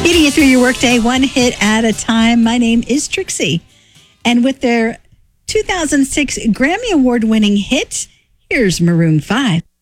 Getting you through your workday, one hit at a time. My name is Trixie. And with their 2006 Grammy Award winning hit, here's Maroon 5.